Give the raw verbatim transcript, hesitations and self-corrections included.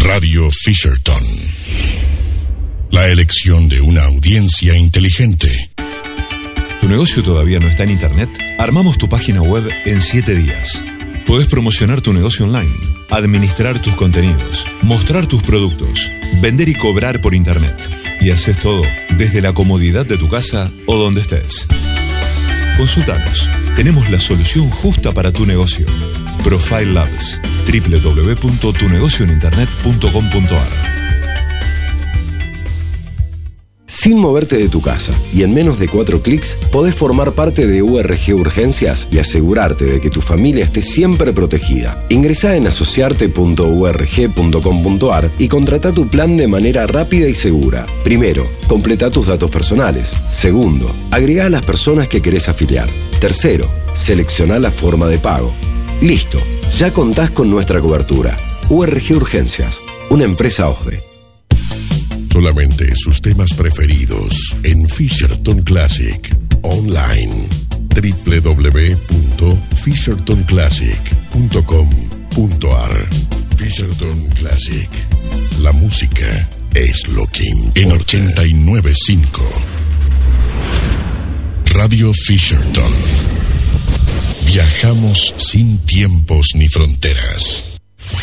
Radio Fisherton. La elección de una audiencia inteligente. ¿Tu negocio todavía no está en internet? Armamos tu página web en siete días. Podés promocionar tu negocio online, administrar tus contenidos, mostrar tus productos, vender y cobrar por internet. Y haces todo desde la comodidad de tu casa o donde estés. Consultanos. Tenemos la solución justa para tu negocio. Profile Labs. doble u doble u doble u punto tu negocio en internet punto com punto a r. Sin moverte de tu casa y en menos de cuatro clics, podés formar parte de U R G Urgencias y asegurarte de que tu familia esté siempre protegida. Ingresá en asociarte punto u r g punto com punto a r y contratá tu plan de manera rápida y segura. Primero, completá tus datos personales. Segundo, agregá a las personas que querés afiliar. Tercero, seleccioná la forma de pago. Listo, ya contás con nuestra cobertura. U R G Urgencias, una empresa O S D E. Solamente sus temas preferidos en Fisherton Classic online. doble u doble u doble u punto fisherton classic punto com punto a r. Fisherton Classic. La música es lo que importa. En ochenta y nueve punto cinco. Radio Fisherton. Viajamos sin tiempos ni fronteras.